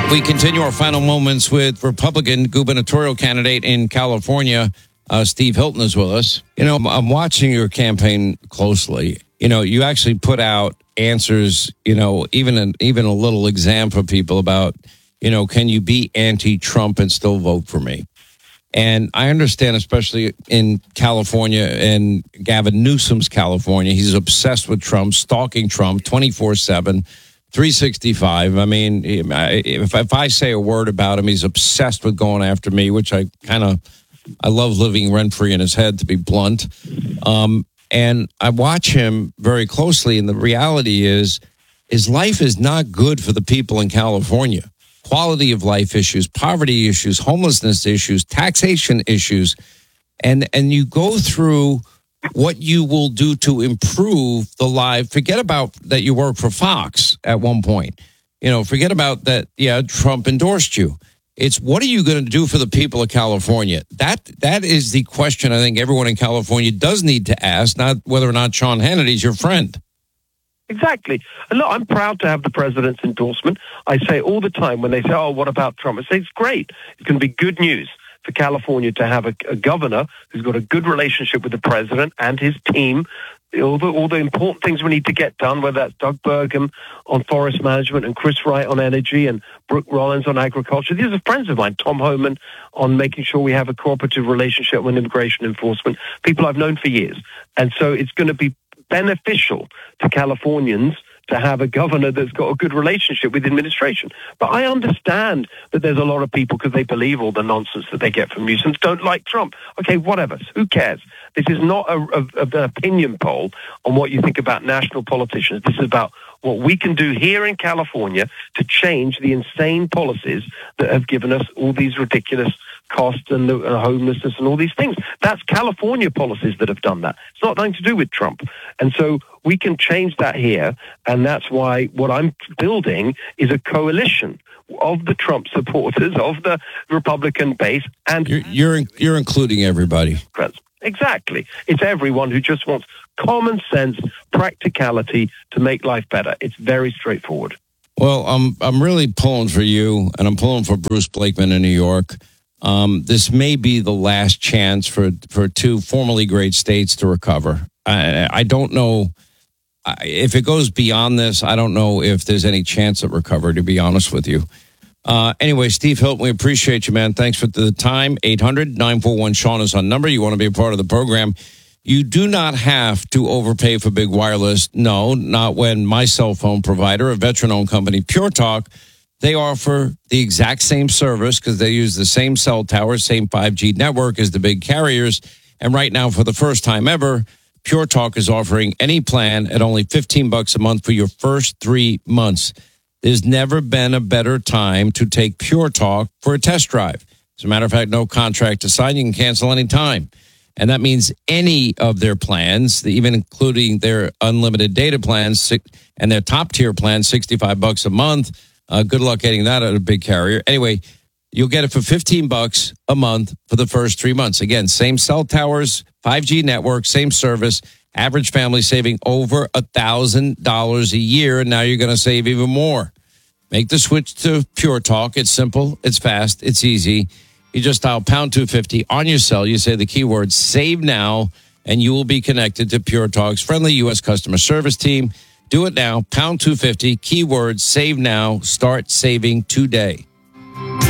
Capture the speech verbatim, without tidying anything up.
We continue our final moments with Republican gubernatorial candidate in California, uh, Steve Hilton is with us. You know, I'm watching your campaign closely. You know, you actually put out answers, you know, even an, even a little exam for people about, you know, can you be anti-Trump and still vote for me? And I understand, especially in California and Gavin Newsom's California, he's obsessed with Trump, stalking Trump twenty-four seven. three sixty-five. I mean, if, if I say a word about him, he's obsessed with going after me, which I kind of, I love living rent-free in his head, to be blunt. Um, and I watch him very closely, and the reality is his life is not good for the people in California. Quality of life issues, poverty issues, homelessness issues, taxation issues. And, and you go through what you will do to improve the life. Forget about that you work for Fox at one point. You know, forget about that, yeah, Trump endorsed you. It's what are you going to do for the people of California? That That is the question I think everyone in California does need to ask, not whether or not Sean Hannity's your friend. Exactly. And look, I'm proud to have the president's endorsement. I say all the time when they say, oh, what about Trump? I say it's great. It's going to be good news for California to have a, a governor who's got a good relationship with the president and his team. All the, all the important things we need to get done, whether that's Doug Burgum on forest management and Chris Wright on energy and Brooke Rollins on agriculture. These are friends of mine. Tom Homan on making sure we have a cooperative relationship with immigration enforcement. People I've known for years. And so it's going to be beneficial to Californians to have a governor that's got a good relationship with the administration. But I understand that there's a lot of people, because they believe all the nonsense that they get from Newsom, don't like Trump. Okay, whatever. Who cares? This is not a, a, a, an opinion poll on what you think about national politicians. This is about what we can do here in California to change the insane policies that have given us all these ridiculous costs and the uh, homelessness and all these things. That's California policies that have done that. It's not nothing to do with Trump. And so we can change that here. And that's why what I'm building is a coalition of the Trump supporters, of the Republican base. And you're you're, you're including everybody. Exactly. It's everyone who just wants common sense, practicality to make life better. It's very straightforward. Well, I'm I'm really pulling for you, and I'm pulling for Bruce Blakeman in New York. Um, this may be the last chance for, for two formerly great states to recover. I, I don't know if it goes beyond this. I don't know if there's any chance of recovery, to be honest with you. Uh, anyway, Steve Hilton, we appreciate you, man. Thanks for the time. eight hundred nine four one Sean is on number. You want to be a part of the program. You do not have to overpay for big wireless. No, not when my cell phone provider, a veteran-owned company, Pure Talk, they offer the exact same service because they use the same cell tower, same five G network as the big carriers. And right now, for the first time ever, Pure Talk is offering any plan at only fifteen bucks a month for your first three months. There's never been a better time to take Pure Talk for a test drive. As a matter of fact, no contract to sign. You can cancel any time. And that means any of their plans, even including their unlimited data plans and their top tier plan, sixty-five bucks a month. Uh, good luck getting that at a big carrier. Anyway, you'll get it for fifteen bucks a month for the first three months. Again, same cell towers, five G network, same service. Average family saving over one thousand dollars a year. And now you're going to save even more. Make the switch to Pure Talk. It's simple. It's fast. It's easy. You just dial pound two fifty on your cell. You say the keyword save now, and you will be connected to Pure Talk's friendly U S customer service team. Do it now. Pound two fifty, keyword save now. Start saving today.